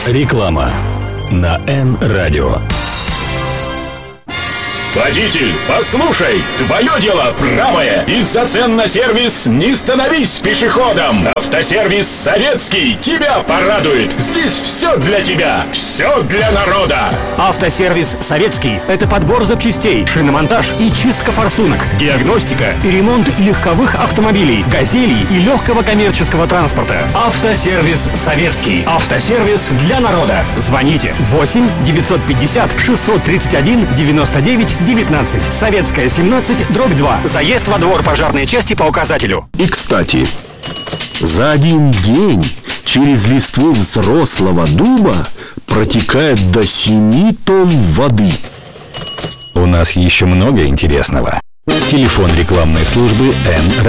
Реклама на Н-радио. Водитель, послушай, твое дело правое. Из-за цен на сервис не становись пешеходом. Автосервис Советский тебя порадует. Здесь все для тебя, все для народа. Автосервис Советский – это подбор запчастей, шиномонтаж и чистка форсунок, диагностика и ремонт легковых автомобилей, газелей и легкого коммерческого транспорта. Автосервис Советский. Автосервис для народа. Звоните 8 950 631 99 19. Советская, 17/2. Заезд во двор пожарной части по указателю. И, кстати, за один день через листву взрослого дуба протекает до 7 тонн воды. У нас еще много интересного. Телефон рекламной службы Н.